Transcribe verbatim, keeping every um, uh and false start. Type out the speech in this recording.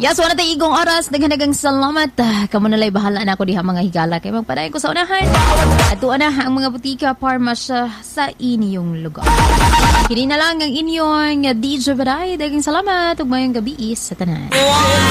Yes, wala tayo igong oras. Daghanagang salamat. Ah, Kamu nalay bahala na ako diha mga higala. Kaya magpadayon ko sa unahan. At na ang mga butika parmasya sa inyong lugar. Kini na lang ang inyong D J Baray. Daghang salamat. Ug mayong gabi sa tanan.